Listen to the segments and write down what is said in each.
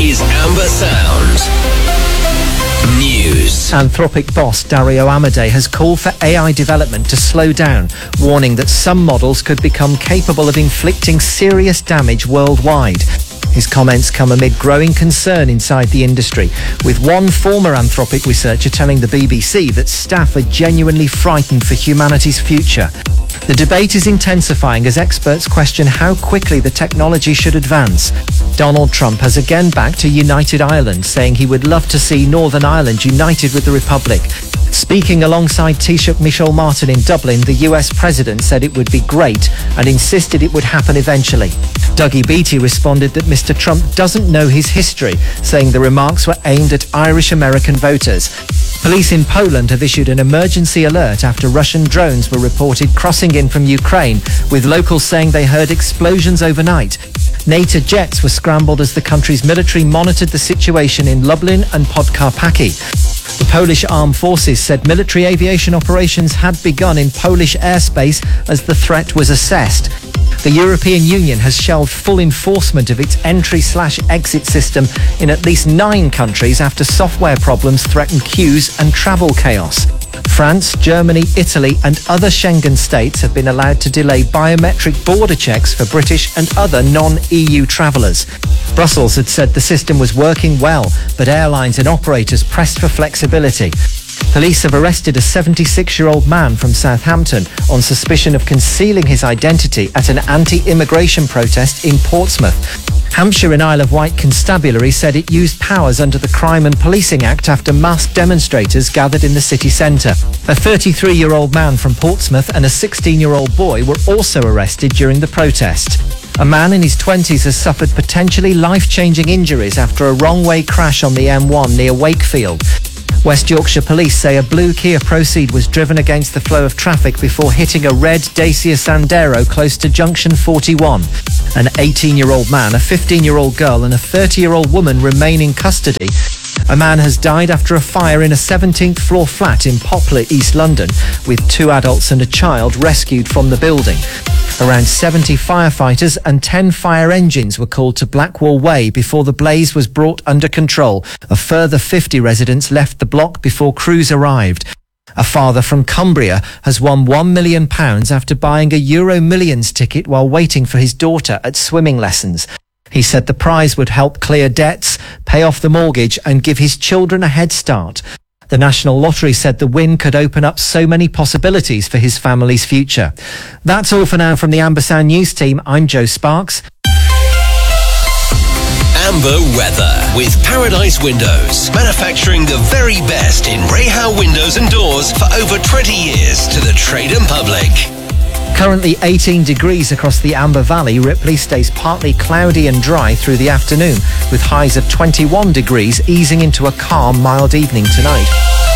is Amber Sound News. Anthropic boss Dario Amodei has called for AI development to slow down, warning that some models could become capable of inflicting serious damage worldwide. His comments come amid growing concern inside the industry, with one former Anthropic researcher telling the BBC that staff are genuinely frightened for humanity's future. The debate is intensifying as experts question how quickly the technology should advance. Donald Trump has again backed a united Ireland, saying he would love to see Northern Ireland united with the Republic. Speaking alongside Taoiseach Michel Martin in Dublin, the US president said it would be great and insisted it would happen eventually. Dougie Beattie responded that Mr. Trump doesn't know his history, saying the remarks were aimed at Irish-American voters. Police in Poland have issued an emergency alert after Russian drones were reported crossing in from Ukraine, with locals saying they heard explosions overnight. NATO jets were scrambled as the country's military monitored the situation in Lublin and Podkarpacki. The Polish Armed Forces said military aviation operations had begun in Polish airspace as the threat was assessed. The European Union has shelved full enforcement of its entry/exit system in at least 9 countries after software problems threaten queues and travel chaos. France, Germany, Italy and other Schengen states have been allowed to delay biometric border checks for British and other non-EU travellers. Brussels had said the system was working well, but airlines and operators pressed for flexibility. Police have arrested a 76-year-old man from Southampton on suspicion of concealing his identity at an anti-immigration protest in Portsmouth. Hampshire and Isle of Wight Constabulary said it used powers under the Crime and Policing Act after masked demonstrators gathered in the city centre. A 33-year-old man from Portsmouth and a 16-year-old boy were also arrested during the protest. A man in his 20s has suffered potentially life-changing injuries after a wrong-way crash on the M1 near Wakefield. West Yorkshire Police say a blue Kia Proceed was driven against the flow of traffic before hitting a red Dacia Sandero close to junction 41. An 18-year-old man, a 15-year-old girl and a 30-year-old woman remain in custody. A man has died after a fire in a 17th floor flat in Poplar, East London, with 2 adults and a child rescued from the building. Around 70 firefighters and 10 fire engines were called to Blackwall Way before the blaze was brought under control. A further 50 residents left the block before crews arrived. A father from Cumbria has won £1 million after buying a Euro Millions ticket while waiting for his daughter at swimming lessons. He said the prize would help clear debts, pay off the mortgage and give his children a head start. The National Lottery said the win could open up so many possibilities for his family's future. That's all for now from the Amber Sound News team. I'm Joe Sparks. Amber weather with Paradise Windows, manufacturing the very best in Rayhow windows and doors for over 20 years to the trade and public. Currently 18 degrees across the Amber Valley. Ripley stays partly cloudy and dry through the afternoon, with highs of 21 degrees, easing into a calm, mild evening tonight.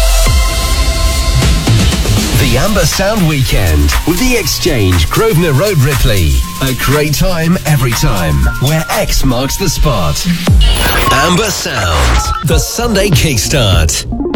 The Amber Sound Weekend with The Exchange, Grosvenor Road, Ripley. A great time every time, where X marks the spot. Amber Sound, the Sunday Kickstart.